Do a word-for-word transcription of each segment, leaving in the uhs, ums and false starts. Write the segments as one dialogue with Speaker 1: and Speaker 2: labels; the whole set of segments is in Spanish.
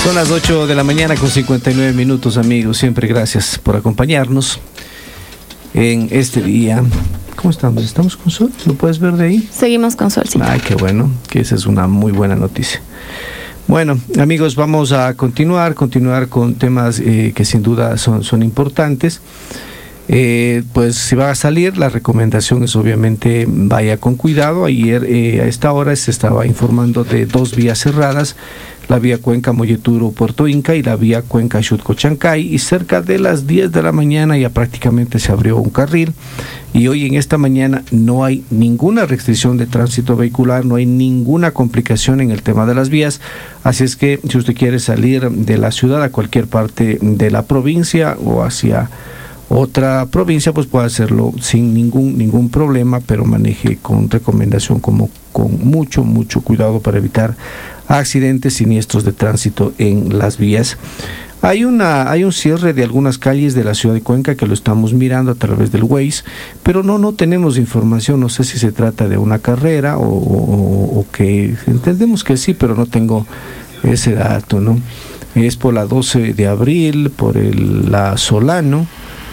Speaker 1: Son las ocho de la mañana con cincuenta y nueve minutos, amigos. Siempre gracias por acompañarnos en este día. ¿Cómo estamos? ¿Estamos con sol? ¿Lo puedes ver de ahí?
Speaker 2: Seguimos con sol, sí.
Speaker 1: Ay, qué bueno, que esa es una muy buena noticia. Bueno, amigos, vamos a continuar, continuar con temas eh, que sin duda son, son importantes. Eh, pues si va a salir, la recomendación es obviamente vaya con cuidado. Ayer eh, a esta hora se estaba informando de dos vías cerradas, la vía Cuenca Molleturo Puerto Inca y la vía Cuenca Xutco Chancay, y cerca de las diez de la mañana ya prácticamente se abrió un carril, y hoy en esta mañana no hay ninguna restricción de tránsito vehicular, no hay ninguna complicación en el tema de las vías. Así es que si usted quiere salir de la ciudad a cualquier parte de la provincia o hacia otra provincia, pues puede hacerlo sin ningún ningún problema, pero maneje con recomendación, como con mucho mucho cuidado para evitar accidentes, siniestros de tránsito en las vías. Hay una hay un cierre de algunas calles de la ciudad de Cuenca que lo estamos mirando a través del Waze, pero no no tenemos información. No sé si se trata de una carrera o, o, o que entendemos que sí, pero no tengo ese dato, ¿no? Es por la doce de abril, por el, la Solano.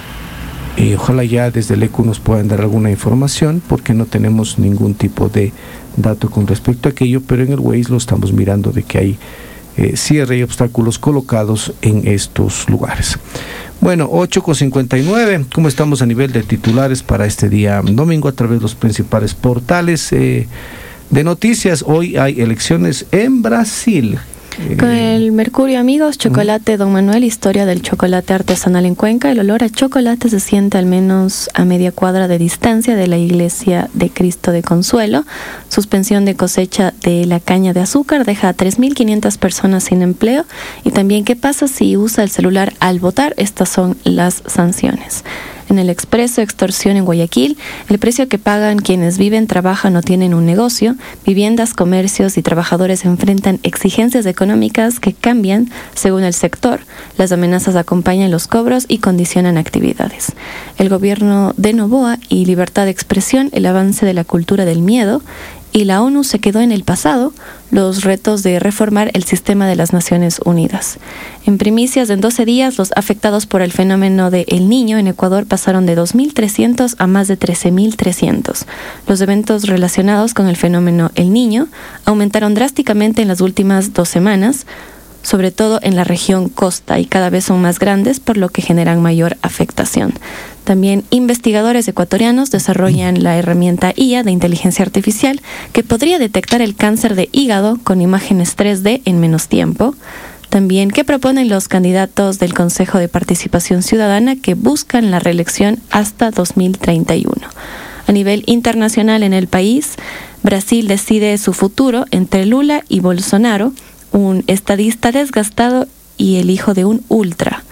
Speaker 1: Y ojalá ya desde el E C U nos puedan dar alguna información, porque no tenemos ningún tipo de dato con respecto a aquello, pero en el Waze lo estamos mirando de que hay eh, cierre y obstáculos colocados en estos lugares. Bueno, ocho con cincuenta y nueve, ¿cómo estamos a nivel de titulares para este día domingo a través de los principales portales eh, de noticias? Hoy hay elecciones en Brasil.
Speaker 2: Con el Mercurio, amigos, chocolate Don Manuel, historia del chocolate artesanal en Cuenca. El olor a chocolate se siente al menos a media cuadra de distancia de la iglesia de Cristo de Consuelo. Suspensión de cosecha de la caña de azúcar deja a tres mil quinientas personas sin empleo. Y también, ¿qué pasa si usa el celular al votar? Estas son las sanciones. En el Expreso, extorsión en Guayaquil, el precio que pagan quienes viven, trabajan o tienen un negocio. Viviendas, comercios y trabajadores enfrentan exigencias económicas que cambian según el sector. Las amenazas acompañan los cobros y condicionan actividades. El gobierno de Noboa y libertad de expresión, el avance de la cultura del miedo. Y la ONU se quedó en el pasado, los retos de reformar el sistema de las Naciones Unidas. En primicias, en doce días, los afectados por el fenómeno de El Niño en Ecuador pasaron de dos mil trescientos a más de trece mil trescientos. Los eventos relacionados con el fenómeno El Niño aumentaron drásticamente en las últimas dos semanas, sobre todo en la región costa, y cada vez son más grandes, por lo que generan mayor afectación. También investigadores ecuatorianos desarrollan la herramienta I A de inteligencia artificial que podría detectar el cáncer de hígado con imágenes tres D en menos tiempo. También, ¿qué proponen los candidatos del Consejo de Participación Ciudadana que buscan la reelección hasta dos mil treinta y uno? A nivel internacional en el país, Brasil decide su futuro entre Lula y Bolsonaro, un estadista desgastado y el hijo de un ultra.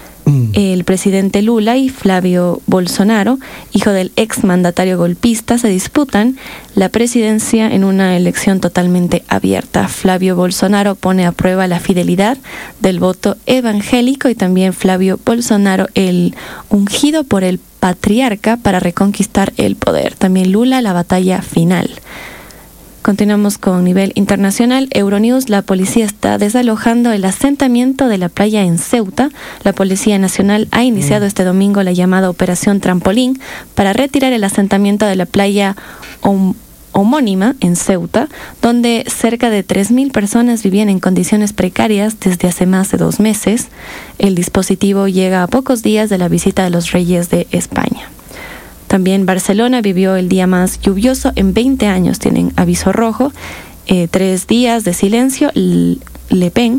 Speaker 2: El presidente Lula y Flavio Bolsonaro, hijo del ex mandatario golpista, se disputan la presidencia en una elección totalmente abierta. Flavio Bolsonaro pone a prueba la fidelidad del voto evangélico, y también Flavio Bolsonaro, el ungido por el patriarca para reconquistar el poder. También Lula, la batalla final. Continuamos con nivel internacional. Euronews, la policía está desalojando el asentamiento de la playa en Ceuta. La Policía Nacional ha iniciado este domingo la llamada Operación Trampolín para retirar el asentamiento de la playa hom- homónima en Ceuta, donde cerca de tres mil personas vivían en condiciones precarias desde hace más de dos meses. El dispositivo llega a pocos días de la visita de los reyes de España. También Barcelona vivió el día más lluvioso en veinte años. Tienen aviso rojo, eh, tres días de silencio. Le Pen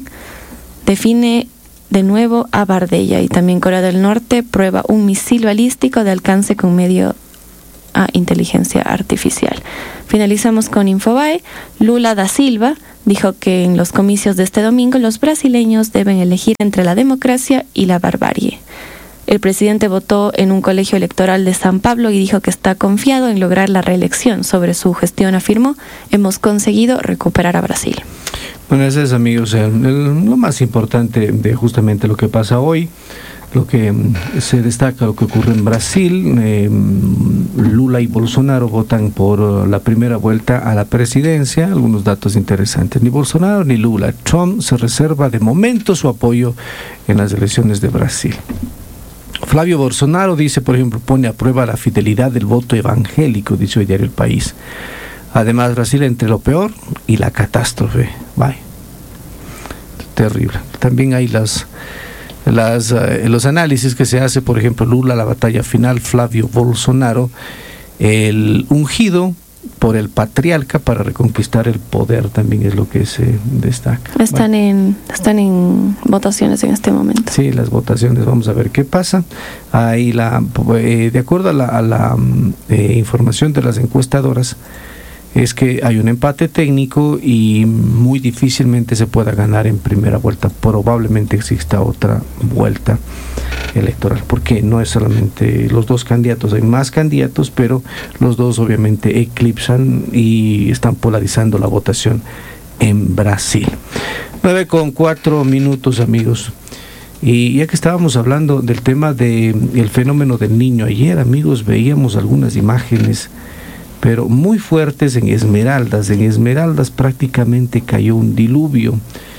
Speaker 2: define de nuevo a Bardella. Y también Corea del Norte prueba un misil balístico de alcance con medio a inteligencia artificial. Finalizamos con Infobae. Lula da Silva dijo que en los comicios de este domingo los brasileños deben elegir entre la democracia y la barbarie. El presidente votó en un colegio electoral de San Pablo y dijo que está confiado en lograr la reelección. Sobre su gestión afirmó: hemos conseguido recuperar a Brasil.
Speaker 1: Bueno, ese es, amigos, el, el, lo más importante de justamente lo que pasa hoy. lo que se destaca, lo que ocurre en Brasil. eh, Lula y Bolsonaro votan por la primera vuelta a la presidencia. Algunos datos interesantes: ni Bolsonaro ni Lula. Trump se reserva de momento su apoyo en las elecciones de Brasil. Flavio Bolsonaro dice, por ejemplo, pone a prueba la fidelidad del voto evangélico, dice hoy diario El País. Además, Brasil entre lo peor y la catástrofe. Vaya, terrible. También hay las Las, uh, los análisis que se hace, por ejemplo, Lula, la batalla final, Flavio Bolsonaro, el ungido por el patriarca para reconquistar el poder, también es lo que se destaca.
Speaker 2: Están, bueno. en, están en votaciones en este momento.
Speaker 1: Sí, las votaciones, vamos a ver qué pasa. Ahí la, eh, de acuerdo a la, a la eh, información de las encuestadoras, es que hay un empate técnico y muy difícilmente se pueda ganar en primera vuelta. Probablemente exista otra vuelta electoral, porque no es solamente los dos candidatos, hay más candidatos, pero los dos obviamente eclipsan y están polarizando la votación en Brasil. nueve con cuatro minutos, amigos. Y ya que estábamos hablando del tema del fenómeno del niño, ayer, amigos, veíamos algunas imágenes pero muy fuertes en Esmeraldas. En Esmeraldas prácticamente cayó un diluvio.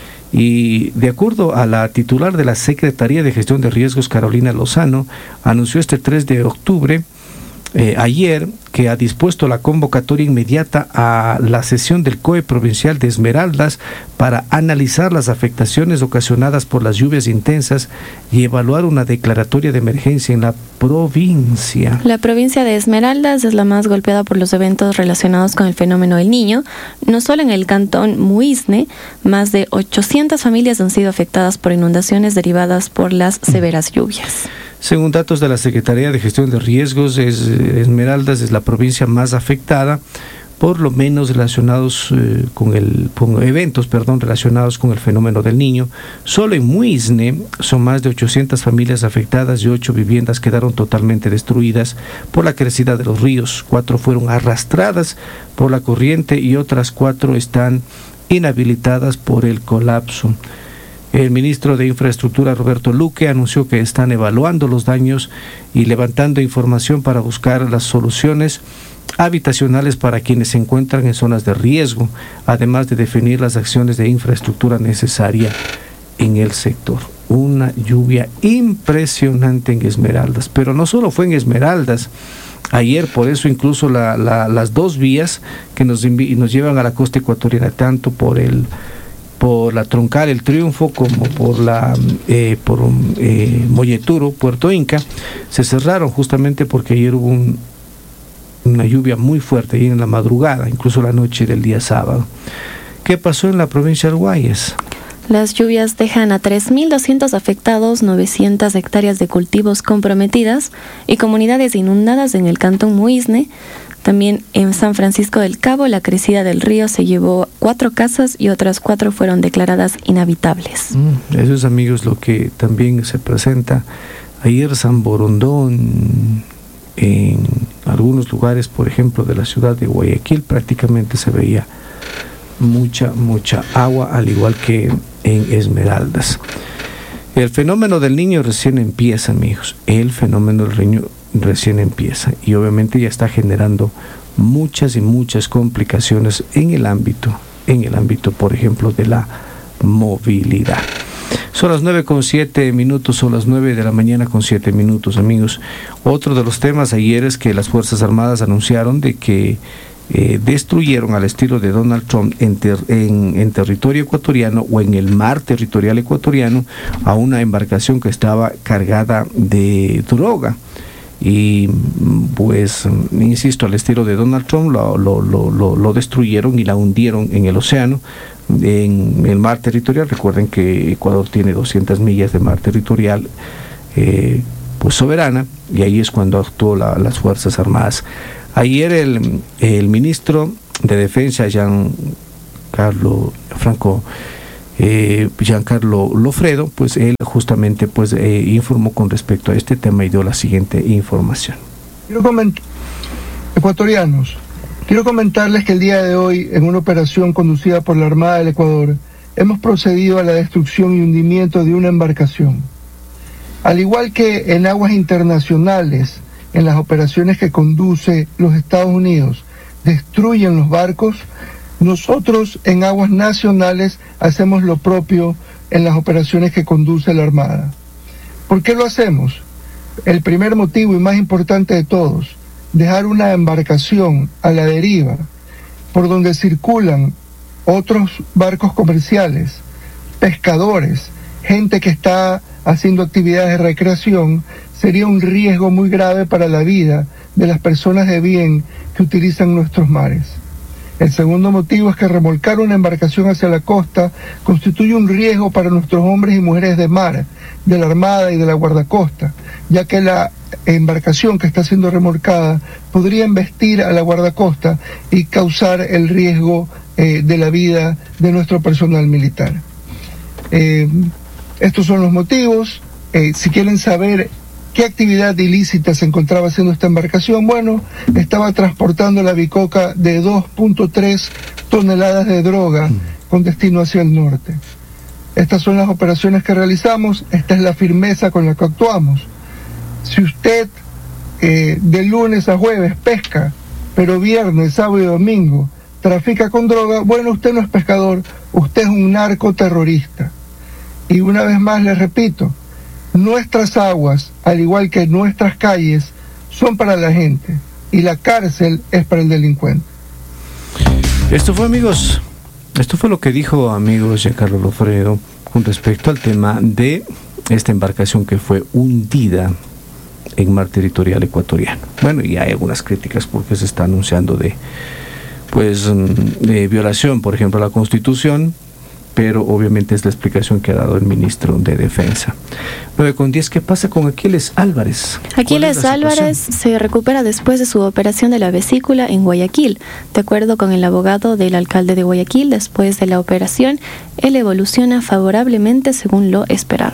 Speaker 1: Y de acuerdo a la titular de la Secretaría de Gestión de Riesgos, Carolina Lozano, anunció este tres de octubre, eh, ayer, que ha dispuesto la convocatoria inmediata a la sesión del C O E provincial de Esmeraldas para analizar las afectaciones ocasionadas por las lluvias intensas y evaluar una declaratoria de emergencia en la provincia.
Speaker 2: La provincia de Esmeraldas es la más golpeada por los eventos relacionados con el fenómeno del Niño. No solo en el cantón Muisne, más de ochocientas familias han sido afectadas por inundaciones derivadas por las severas lluvias.
Speaker 1: Según datos de la Secretaría de Gestión de Riesgos, es, Esmeraldas es la provincia más afectada, por lo menos relacionados eh, con el con eventos, perdón, relacionados con el fenómeno del Niño. Solo en Muisne son más de ochocientas familias afectadas y ocho viviendas quedaron totalmente destruidas por la crecida de los ríos. Cuatro fueron arrastradas por la corriente y otras cuatro están inhabilitadas por el colapso. El ministro de Infraestructura, Roberto Luque, anunció que están evaluando los daños y levantando información para buscar las soluciones habitacionales para quienes se encuentran en zonas de riesgo, además de definir las acciones de infraestructura necesaria en el sector. Una lluvia impresionante en Esmeraldas, pero no solo fue en Esmeraldas. Ayer, por eso incluso la, la, las dos vías que nos, nos llevan a la costa ecuatoriana, tanto por el por la troncal El Triunfo como por la eh, por eh, Molleturo, Puerto Inca, se cerraron justamente porque ayer hubo un, una lluvia muy fuerte ayer en la madrugada, incluso la noche del día sábado. ¿Qué pasó en la provincia del Guayas?
Speaker 2: Las lluvias dejan a tres mil doscientos afectados, novecientas hectáreas de cultivos comprometidas y comunidades inundadas en el cantón Muisne. También en San Francisco del Cabo, la crecida del río se llevó cuatro casas y otras cuatro fueron declaradas inhabitables.
Speaker 1: Mm, eso es, amigos, lo que también se presenta. Ayer San Borondón, en algunos lugares, por ejemplo, de la ciudad de Guayaquil, prácticamente se veía mucha, mucha agua, al igual que en Esmeraldas. El fenómeno del Niño recién empieza, amigos. El fenómeno del Niño recién empieza y obviamente ya está generando muchas y muchas complicaciones en el ámbito, en el ámbito, por ejemplo, de la movilidad. Son las nueve con siete minutos, son las nueve de la mañana con siete minutos, amigos. Otro de los temas ayer es que las Fuerzas Armadas anunciaron de que eh, destruyeron al estilo de Donald Trump en, ter, en, en territorio ecuatoriano o en el mar territorial ecuatoriano a una embarcación que estaba cargada de droga. Y pues, insisto, al estilo de Donald Trump lo, lo, lo, lo destruyeron y la hundieron en el océano, en el mar territorial. Recuerden que Ecuador tiene doscientas millas de mar territorial eh, pues soberana, y ahí es cuando actuó la, las Fuerzas Armadas. Ayer el, el ministro de Defensa, Giancarlo Franco Eh, Giancarlo Lofredo, pues él justamente pues eh, informó con respecto a este tema y dio la siguiente información.
Speaker 3: Quiero comentar, ecuatorianos, quiero comentarles que el día de hoy, en una operación conducida por la Armada del Ecuador, hemos procedido a la destrucción y hundimiento de una embarcación. Al igual que en aguas internacionales, en las operaciones que conduce los Estados Unidos, destruyen los barcos, nosotros en aguas nacionales hacemos lo propio en las operaciones que conduce la Armada. ¿Por qué lo hacemos? El primer motivo y más importante de todos, dejar una embarcación a la deriva por donde circulan otros barcos comerciales, pescadores, gente que está haciendo actividades de recreación, sería un riesgo muy grave para la vida de las personas de bien que utilizan nuestros mares. El segundo motivo es que remolcar una embarcación hacia la costa constituye un riesgo para nuestros hombres y mujeres de mar, de la Armada y de la guardacosta, ya que la embarcación que está siendo remolcada podría embestir a la guardacosta y causar el riesgo eh, de la vida de nuestro personal militar. Eh, estos son los motivos. Eh, si quieren saber ¿qué actividad ilícita se encontraba haciendo esta embarcación? Bueno, estaba transportando la bicoca de dos punto tres toneladas de droga con destino hacia el norte. Estas son las operaciones que realizamos, esta es la firmeza con la que actuamos. Si usted eh, de lunes a jueves pesca, pero viernes, sábado y domingo trafica con droga, bueno, usted no es pescador, usted es un narcoterrorista. Y una vez más les repito, nuestras aguas, al igual que nuestras calles, son para la gente y la cárcel es para el delincuente.
Speaker 1: Esto fue, amigos, esto fue lo que dijo, amigos, Giancarlo Loffredo con respecto al tema de esta embarcación que fue hundida en mar territorial ecuatoriano. Bueno, y hay algunas críticas porque se está anunciando de, pues, de violación, por ejemplo, a la Constitución, pero obviamente es la explicación que ha dado el ministro de Defensa. nueve con diez, ¿qué pasa con Aquiles Álvarez?
Speaker 2: Aquiles Álvarez se recupera después de su operación de la vesícula en Guayaquil. De acuerdo con el abogado del alcalde de Guayaquil, después de la operación, él evoluciona favorablemente según lo esperado.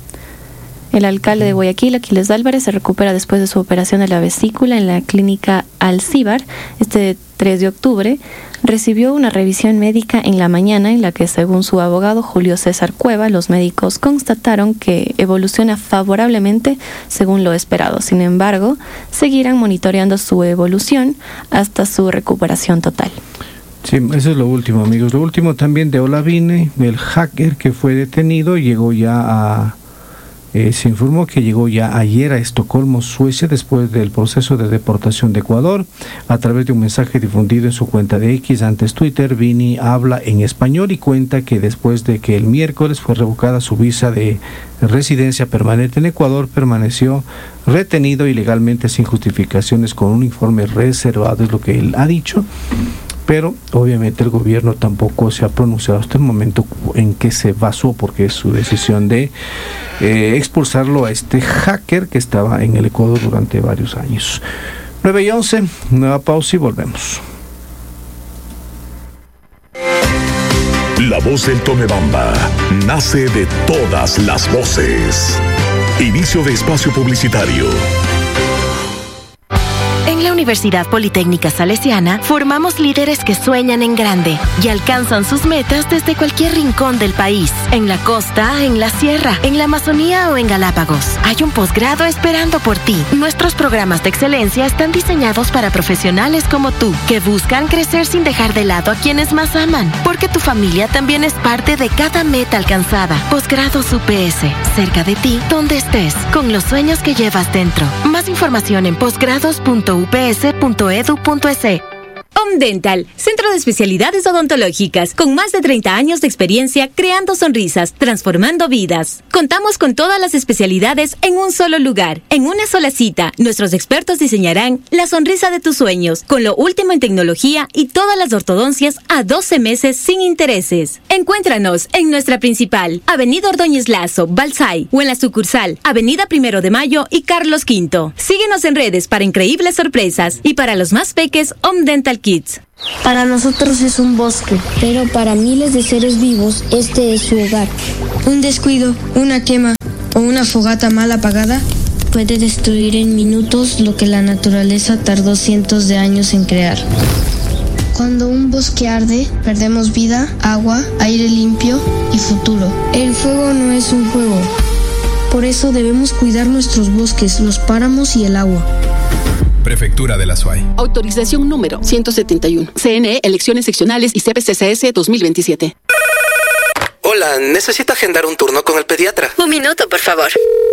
Speaker 2: El alcalde de Guayaquil, Aquiles Álvarez, se recupera después de su operación de la vesícula en la clínica Alcíbar. Este tres de octubre recibió una revisión médica en la mañana en la que, según su abogado Julio César Cueva, los médicos constataron que evoluciona favorablemente según lo esperado. Sin embargo, seguirán monitoreando su evolución hasta su recuperación total.
Speaker 1: Sí, eso es lo último, amigos. Lo último también de Olavine, el hacker que fue detenido, llegó ya a... Eh, se informó que llegó ya ayer a Estocolmo, Suecia, después del proceso de deportación de Ecuador. A través de un mensaje difundido en su cuenta de X, antes Twitter, Vini habla en español y cuenta que después de que el miércoles fue revocada su visa de residencia permanente en Ecuador, permaneció retenido ilegalmente sin justificaciones con un informe reservado, es lo que él ha dicho. Pero obviamente el gobierno tampoco se ha pronunciado hasta el momento en qué se basó, porque es su decisión de eh, expulsarlo a este hacker que estaba en el Ecuador durante varios años. nueve y once, nueva pausa y volvemos.
Speaker 4: La voz del Tomebamba nace de todas las voces. Inicio de espacio publicitario.
Speaker 5: En la Universidad Politécnica Salesiana formamos líderes que sueñan en grande y alcanzan sus metas desde cualquier rincón del país, en la costa, en la sierra, en la Amazonía o en Galápagos. Hay un posgrado esperando por ti. Nuestros programas de excelencia están diseñados para profesionales como tú, que buscan crecer sin dejar de lado a quienes más aman, porque tu familia también es parte de cada meta alcanzada. Posgrados U P S, cerca de ti, donde estés, con los sueños que llevas dentro. Más información en posgrados punto u p s punto e d u punto e s.
Speaker 6: Omdental, centro de especialidades odontológicas, con más de treinta años de experiencia creando sonrisas, transformando vidas. Contamos con todas las especialidades en un solo lugar, en una sola cita. Nuestros expertos diseñarán la sonrisa de tus sueños, con lo último en tecnología y todas las ortodoncias a doce meses sin intereses. Encuéntranos en nuestra principal, Avenida Ordóñez Lazo, Balsay, o en la sucursal, Avenida Primero de Mayo y Carlos Quinto. Síguenos en redes para increíbles sorpresas y para los más peques, Omdental Kids.
Speaker 7: Para nosotros es un bosque, pero para miles de seres vivos este es su hogar.
Speaker 8: Un descuido, una quema o una fogata mal apagada
Speaker 7: puede destruir en minutos lo que la naturaleza tardó cientos de años en crear.
Speaker 8: Cuando un bosque arde, perdemos vida, agua, aire limpio y futuro.
Speaker 7: El fuego no es un juego.
Speaker 8: Por eso debemos cuidar nuestros bosques, los páramos y el agua.
Speaker 9: Prefectura de la Suay.
Speaker 10: Autorización número ciento setenta y uno. C N E, elecciones seccionales y C P C C S dos mil veintisiete.
Speaker 11: Hola, necesito agendar un turno con el pediatra.
Speaker 12: Un minuto, por favor.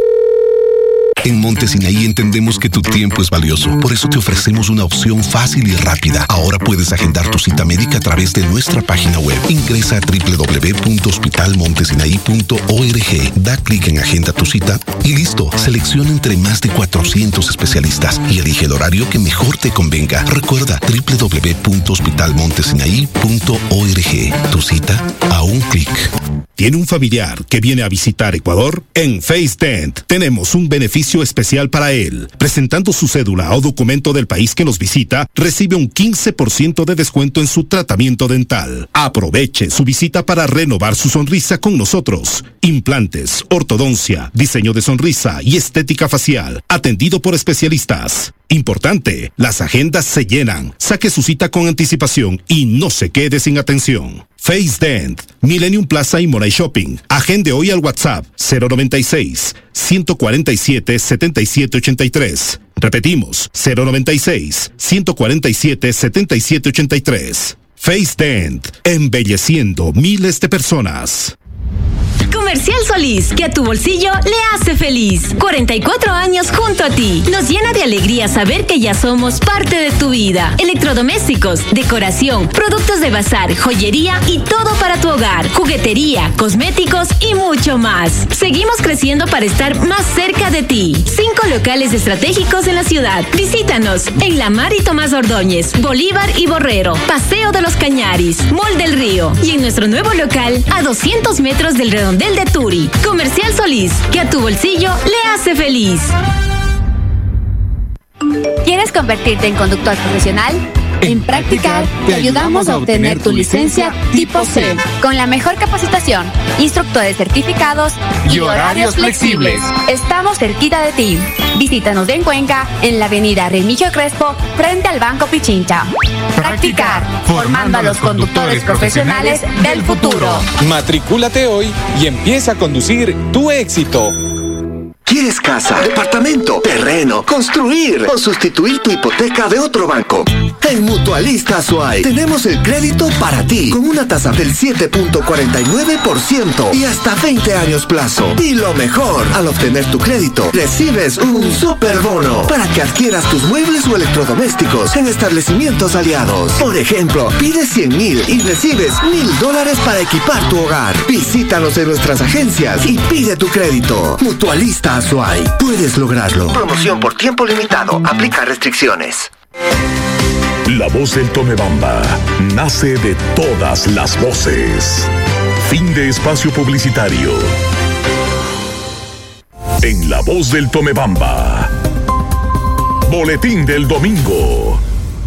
Speaker 13: En Monte Sinaí entendemos que tu tiempo es valioso. Por eso te ofrecemos una opción fácil y rápida. Ahora puedes agendar tu cita médica a través de nuestra página web. Ingresa a doble u doble u doble u punto hospital montesinaí punto org. Da clic en Agenda tu cita y listo. Selecciona entre más de cuatrocientos especialistas y elige el horario que mejor te convenga. Recuerda doble u doble u doble u punto hospital montesinaí punto org. Tu cita a un clic.
Speaker 14: ¿Tiene un familiar que viene a visitar Ecuador? En FaceDent tenemos un beneficio especial para él. Presentando su cédula o documento del país que nos visita, recibe un quince por ciento de descuento en su tratamiento dental. Aproveche su visita para renovar su sonrisa con nosotros. Implantes, ortodoncia, diseño de sonrisa y estética facial, atendido por especialistas. Importante, las agendas se llenan. Saque su cita con anticipación y no se quede sin atención. FaceDent, Millennium Plaza y Money Shopping. Agende hoy al WhatsApp cero noventa y seis, ciento cuarenta y siete, setenta y siete ochenta y tres. Repetimos, cero noventa y seis, ciento cuarenta y siete, setenta y siete ochenta y tres. FaceDent, embelleciendo miles de personas.
Speaker 6: Comercial Solís, que a tu bolsillo le hace feliz. cuarenta y cuatro años junto a ti. Nos llena de alegría saber que ya somos parte de tu vida. Electrodomésticos, decoración, productos de bazar, joyería y todo para tu hogar. Juguetería, cosméticos y mucho más. Seguimos creciendo para estar más cerca de ti. Cinco locales estratégicos en la ciudad. Visítanos en La Mar y Tomás Ordóñez, Bolívar y Borrero, Paseo de los Cañaris, Mall del Río y en nuestro nuevo local a doscientos metros del redondel de Turi. Comercial Solís, que a tu bolsillo le hace feliz.
Speaker 12: ¿Quieres convertirte en conductor profesional? En Practicar te ayudamos a obtener tu licencia tipo C con la mejor capacitación, instructores certificados y horarios flexibles. Estamos cerquita de ti. Visítanos en Cuenca, en la avenida Remigio Crespo, frente al Banco Pichincha. Practicar, formando a los conductores profesionales del futuro.
Speaker 15: Matricúlate hoy y empieza a conducir tu éxito.
Speaker 16: ¿Quieres casa, departamento, terreno, construir o sustituir tu hipoteca de otro banco? En Mutualista Suay tenemos el crédito para ti con una tasa del siete punto cuarenta y nueve por ciento y hasta veinte años plazo. Y lo mejor, al obtener tu crédito, recibes un super bono para que adquieras tus muebles o electrodomésticos en establecimientos aliados. Por ejemplo, pides cien mil y recibes mil dólares para equipar tu hogar. Visítanos en nuestras agencias y pide tu crédito. Mutualista Suay. Puedes lograrlo. Promoción por tiempo limitado. Aplica restricciones.
Speaker 4: La voz del Tomebamba nace de todas las voces. Fin de espacio publicitario. En La voz del Tomebamba. Boletín del domingo.